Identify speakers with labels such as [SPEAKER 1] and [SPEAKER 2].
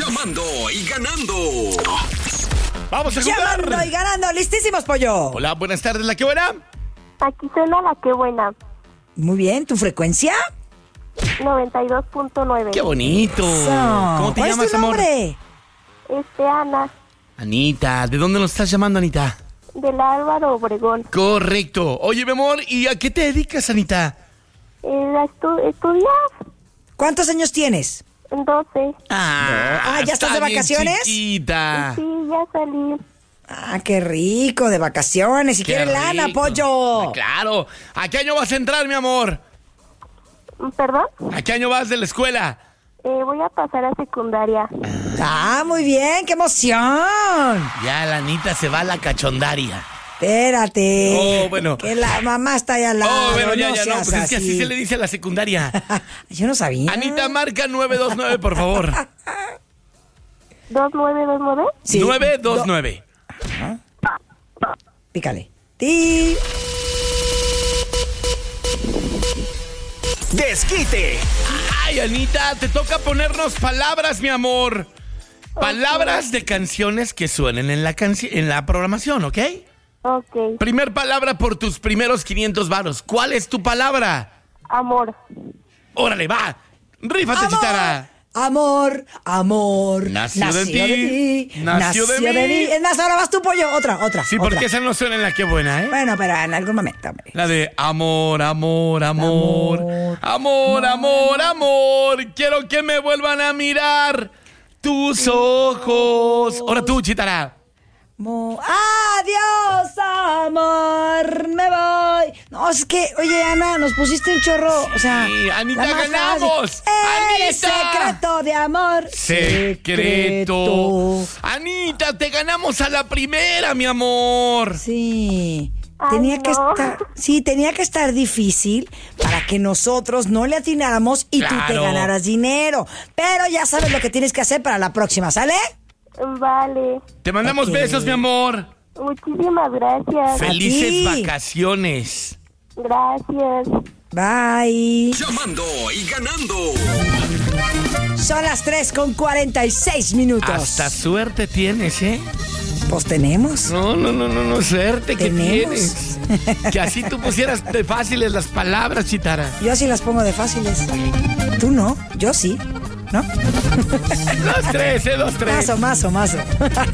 [SPEAKER 1] Llamando y ganando.
[SPEAKER 2] Vamos a jugar.
[SPEAKER 3] Llamando y ganando. Listísimos, pollo.
[SPEAKER 2] Hola, buenas tardes, ¿la qué buena?
[SPEAKER 4] Aquí suena la que buena.
[SPEAKER 3] Muy bien, ¿tu frecuencia?
[SPEAKER 4] 92.9.
[SPEAKER 2] Qué bonito. ¿Cómo te
[SPEAKER 3] ¿Cuál
[SPEAKER 2] llamas,
[SPEAKER 3] es tu
[SPEAKER 2] amor?
[SPEAKER 3] nombre?
[SPEAKER 4] Ana,
[SPEAKER 2] Anita, ¿de dónde nos estás llamando, Anita?
[SPEAKER 4] del Álvaro Obregón.
[SPEAKER 2] Correcto. Oye, mi amor, ¿y a qué te dedicas, Anita?
[SPEAKER 4] ¿Estudias?
[SPEAKER 3] ¿Cuántos años tienes?
[SPEAKER 4] 12.
[SPEAKER 3] ¿ya estás
[SPEAKER 2] está
[SPEAKER 3] de
[SPEAKER 2] bien
[SPEAKER 3] vacaciones?
[SPEAKER 2] chiquita.
[SPEAKER 4] Sí, ya salí.
[SPEAKER 3] Ah, qué rico, de vacaciones. Si
[SPEAKER 2] Qué
[SPEAKER 3] quieres lana,
[SPEAKER 2] rico.
[SPEAKER 3] pollo.
[SPEAKER 2] Claro. ¿A qué año vas a entrar, mi amor?
[SPEAKER 4] ¿Perdón?
[SPEAKER 2] ¿A qué año vas de la escuela?
[SPEAKER 4] Voy a pasar a secundaria.
[SPEAKER 3] Ah, muy bien, qué emoción.
[SPEAKER 2] Ya la Anita se va a la cachondaria.
[SPEAKER 3] Espérate.
[SPEAKER 2] Oh, bueno.
[SPEAKER 3] Que la mamá está allá al lado.
[SPEAKER 2] Oh, bueno, ya, no.
[SPEAKER 3] seas
[SPEAKER 2] Pues es que así se le dice a la secundaria.
[SPEAKER 3] Yo no sabía.
[SPEAKER 2] Anita, marca 929, por favor.
[SPEAKER 4] ¿2929?
[SPEAKER 3] Sí.
[SPEAKER 2] 929.
[SPEAKER 3] Pícale. Ti.
[SPEAKER 1] Desquite.
[SPEAKER 2] Ay, Anita, te toca ponernos palabras, mi amor. Palabras de canciones que suenen en la programación, ¿ok?
[SPEAKER 4] Ok.
[SPEAKER 2] Primer palabra por tus primeros 500 varos. ¿Cuál es tu palabra?
[SPEAKER 4] Amor.
[SPEAKER 2] Órale, va. Rífate, Chitara.
[SPEAKER 3] Amor, amor.
[SPEAKER 2] Nació de ti, nació de mí.
[SPEAKER 3] Es más, ahora vas tu pollo. Otra.
[SPEAKER 2] Sí, porque esa no suena en la que buena, ¿eh?
[SPEAKER 3] Bueno, pero en algún momento, hombre.
[SPEAKER 2] La de amor, amor, amor. Amor, amor, amor. Quiero que me vuelvan a mirar tus ojos. Ahora tú, Chitara.
[SPEAKER 3] Adiós, amor, me voy. No, es que, oye, Ana, nos pusiste un chorro. O sea,
[SPEAKER 2] Sí, Anita,
[SPEAKER 3] la más
[SPEAKER 2] ganamos.
[SPEAKER 3] fácil. Eres
[SPEAKER 2] Anita.
[SPEAKER 3] secreto de amor.
[SPEAKER 2] Secreto. Anita, te ganamos a la primera, mi amor.
[SPEAKER 3] Sí.
[SPEAKER 4] Ay,
[SPEAKER 3] Tenía que estar difícil para que nosotros no le atináramos y tú te
[SPEAKER 2] Claro.
[SPEAKER 3] ganaras dinero. Pero ya sabes lo que tienes que hacer para la próxima, ¿sale?
[SPEAKER 4] Vale.
[SPEAKER 2] Te mandamos
[SPEAKER 3] Ok.
[SPEAKER 2] besos, mi amor.
[SPEAKER 4] Muchísimas gracias.
[SPEAKER 2] Felices
[SPEAKER 3] ti.
[SPEAKER 2] vacaciones.
[SPEAKER 4] Gracias.
[SPEAKER 3] Bye.
[SPEAKER 1] Llamando y ganando.
[SPEAKER 3] Son las 3:46 minutos.
[SPEAKER 2] Hasta suerte tienes, ¿eh?
[SPEAKER 3] Pues tenemos.
[SPEAKER 2] No, suerte que
[SPEAKER 3] Tenemos.
[SPEAKER 2] tienes. Que así tú pusieras de fáciles las palabras, Chitara.
[SPEAKER 3] Yo sí las pongo de fáciles. Tú no, yo sí. ¿No?
[SPEAKER 2] Los tres, los tres.
[SPEAKER 3] Mazo.